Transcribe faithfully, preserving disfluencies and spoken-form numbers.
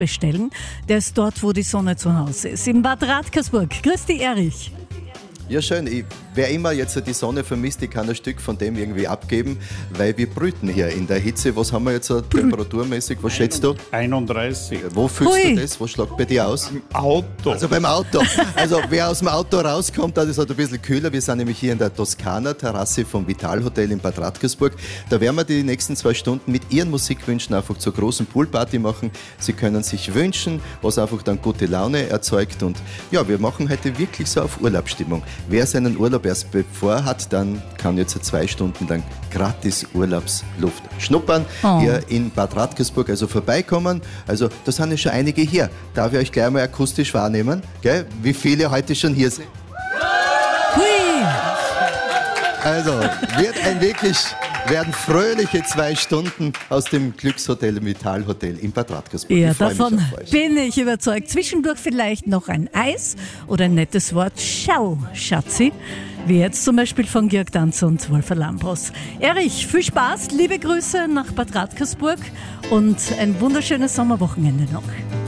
bestellen. Der ist dort, wo die Sonne zu Hause ist, in Bad Radkersburg. Grüß dich, Erich. Ja, schön. Ich, wer immer jetzt die Sonne vermisst, ich kann ein Stück von dem irgendwie abgeben, weil wir brüten hier in der Hitze. Was haben wir jetzt so temperaturmäßig? Was schätzt du? einunddreißig. Wo fühlst Hui. du das? Was schlägt bei dir aus? Im Auto. Also beim Auto. Also wer aus dem Auto rauskommt, das ist halt ein bisschen kühler. Wir sind nämlich hier in der Toskana-Terrasse vom Vital Hotel in Bad Radkersburg. Da werden wir die nächsten zwei Stunden mit Ihren Musikwünschen einfach zur großen Poolparty machen. Sie können sich wünschen, was einfach dann gute Laune erzeugt. Und ja, wir machen heute wirklich so auf Urlaubsstimmung. Wer seinen Urlaub erst bevor hat, dann kann jetzt zwei Stunden lang gratis Urlaubsluft schnuppern. Oh. Hier in Bad Radkersburg, also vorbeikommen. Also da sind ja schon einige hier. Darf ich euch gleich mal akustisch wahrnehmen? Gell? Wie viele heute schon hier sind? Hui! Also wird ein wirklich, werden fröhliche zwei Stunden aus dem Glückshotel Vital Hotel in Bad Radkersburg. Ja, Ich freu mich davon auf euch. bin ich überzeugt. Zwischendurch vielleicht noch ein Eis oder ein nettes Wort. Schau, Schatzi. Wie jetzt zum Beispiel von Georg Danzer und Wolfer Lambros. Erich, viel Spaß, liebe Grüße nach Bad Radkersburg und ein wunderschönes Sommerwochenende noch.